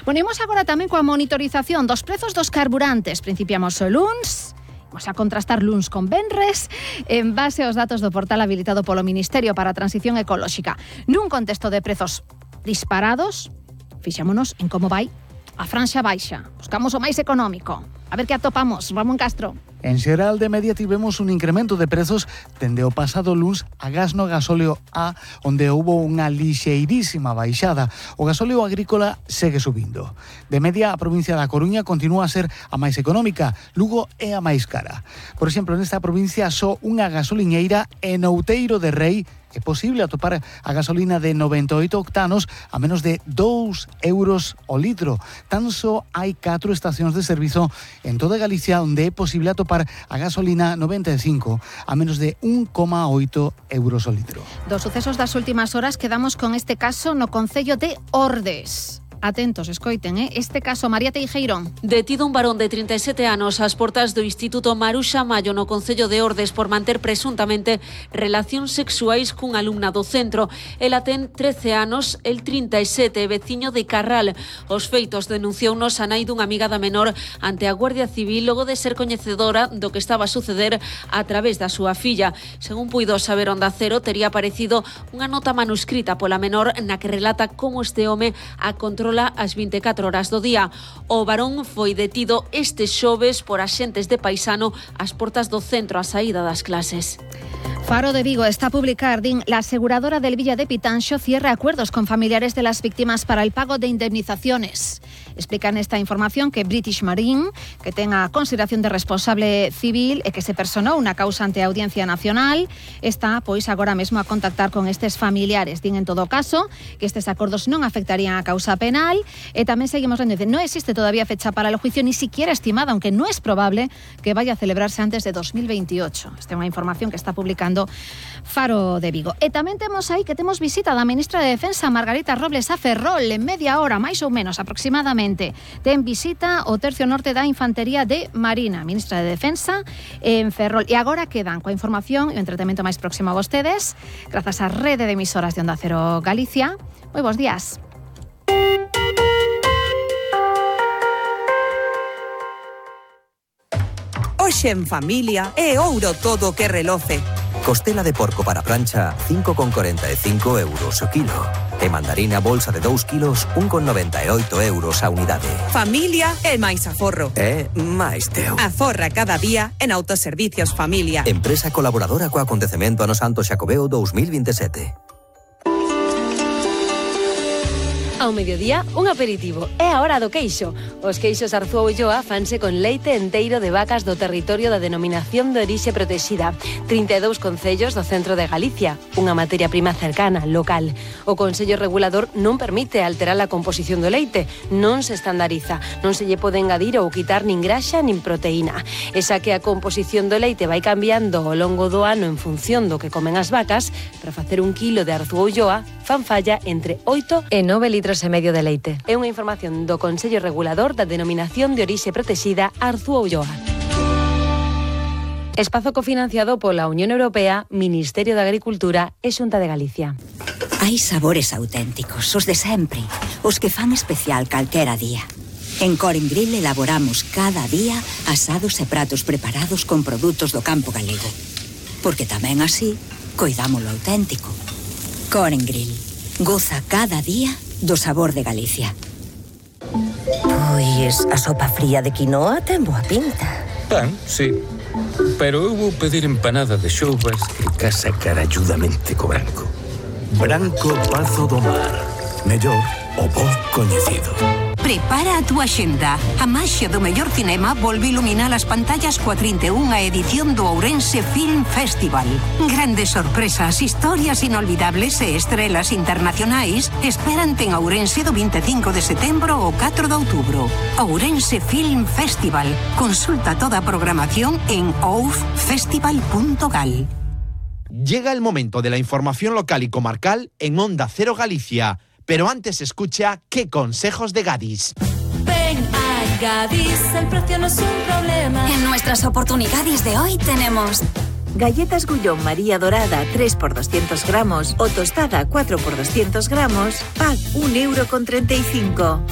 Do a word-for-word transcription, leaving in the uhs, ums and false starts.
Bueno, imos agora tamén coa monitorización dos prezos dos carburantes. Principiamos o luns. Vamos a contrastar luns con venres en base aos datos do portal habilitado polo Ministerio para a Transición Ecolóxica. Nun contexto de prezos disparados, fixámonos en como vai a franxa baixa. Buscamos o máis económico. A ver que atopamos, Ramón Castro. En xeral de media tivemos un incremento de prezos dende o pasado luns a gas no gasóleo A, onde houbo unha lixeirísima baixada. O gasóleo agrícola segue subindo. De media, a provincia da Coruña continúa a ser a máis económica, Lugo é a máis cara. Por exemplo, nesta provincia só unha gasoliñeira en Outeiro de Rei é posible atopar a gasolina de noventa e oito octanos a menos de dous euros o litro. Tan só hai catro estacións de servizo en toda Galicia onde é posible atopar a gasolina noventa e cinco a menos de un coma oito euros o litro. Dos sucesos das últimas horas quedamos con este caso no concello de Ordes. Atentos, escoiten, eh? Este caso, María Teijeiro. Detido un varón de trinta e sete anos ás portas do Instituto Maruxa Mayo no concello de Ordes por manter presuntamente relacións sexuais cun alumna do centro. Ela ten trece anos, el trinta e sete, veciño de Carral. Os feitos denunciounos a nai dunha amiga da menor ante a Guardia Civil logo de ser coñecedora do que estaba a suceder a través da súa filla. Según puido saber Onda Cero, tería aparecido unha nota manuscrita pola menor na que relata como este home a controla ás vinte e catro horas do día. O varón foi detido este xoves por axentes de Paisano ás portas do centro á saída das clases. Faro de Vigo está a publicar, din, la aseguradora del Villa de Pitanxo cierra acuerdos con familiares de las víctimas para el pago de indemnizaciones. Explican esta información que British Marine, que ten a consideración de responsable civil e que se personou unha causa ante a Audiencia Nacional, está, pois, agora mesmo a contactar con estes familiares. Din, en todo caso, que estes acordos non afectarían a causa penal e tamén seguimos lendo, dice, no existe todavía fecha para el juicio, ni siquiera estimada, aunque no es probable que vaya a celebrarse antes de dos mil veintiocho. Esta é unha información que está publicando Faro de Vigo. E tamén temos aí que temos visita da ministra de Defensa, Margarita Robles, a Ferrol, en media hora, máis ou menos, aproximadamente. Ten visita o Tercio Norte da Infantería de Marina, ministra de Defensa, en Ferrol. E agora quedan coa información e o entretenimento máis próximo a vostedes, grazas á rede de emisoras de Onda Cero Galicia. Moi bons días. Hoxe en familia é ouro todo que reloce. Costela de porco para plancha, cinco con corenta e cinco euros o kilo. E mandarina bolsa de dous kilos, un con noventa e oito euros a unidade. Familia é máis aforro. É máis teu. Aforra cada día en Autoservicios Familia. Empresa colaboradora co acontecemento Ano Santo Xacobeo dous mil vinte e sete. Ao mediodía, un aperitivo. É a hora do queixo. Os queixos Arzúa Ulloa fanse con leite enteiro de vacas do territorio da denominación de orixe protexida. trinta e dous concellos do centro de Galicia. Unha materia prima cercana, local. O Consello Regulador non permite alterar a composición do leite. Non se estandariza. Non se lle pode engadir ou quitar nin graxa nin proteína. E xa que a composición do leite vai cambiando ao longo do ano en función do que comen as vacas, para facer un kilo de Arzúa Ulloa fan falla entre oito e nove litros e medio de leite. É unha información do Consello Regulador da Denominación de Orixe Protexida Arzúa Ulloa. Espazo cofinanciado pola Unión Europea, Ministerio de Agricultura e Xunta de Galicia. Hai sabores auténticos, os de sempre, os que fan especial calquera día. En Coren Grill elaboramos cada día asados e pratos preparados con produtos do campo galego. Porque tamén así, coidamos lo auténtico. Coren Grill. Goza cada día do sabor de Galicia. Pois a sopa fría de quinoa ten boa pinta. Pan, sí. Pero eu vou pedir empanada de xoubas que casa caralludamente co branco. Branco Pazo do Mar. Mellor o bo coñecido. Prepara a túa xenda. A maxia do mellor cinema volve iluminar as pantallas coa trinta e unha edición do Ourense Film Festival. Grandes sorpresas, historias inolvidables e estrelas internacionais esperante en Ourense do vinte e cinco de setembro ao catro de outubro. Ourense Film Festival. Consulta toda a programación en ouf festival punto gal. Llega el momento de la información local y comarcal en Onda Cero Galicia. Pero antes escucha qué consejos de Gadis. Ven a Gadis, el precio no es un problema. En nuestras oportunidades de hoy tenemos galletas Gullón María Dorada tres por doscientos gramos o tostada cuatro por doscientos gramos, pack un euro con treinta y cinco.